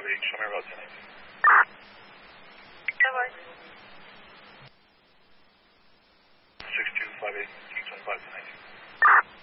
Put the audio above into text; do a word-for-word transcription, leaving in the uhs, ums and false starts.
five eight, show me route ten eighty. Bye-bye. six two five eight, T twenty-five ten eighty.